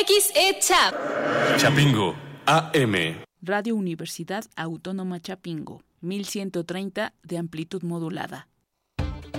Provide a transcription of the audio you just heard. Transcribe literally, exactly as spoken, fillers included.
X E Chap. Chapingo, A M. Radio Universidad Autónoma Chapingo, mil ciento treinta de amplitud modulada.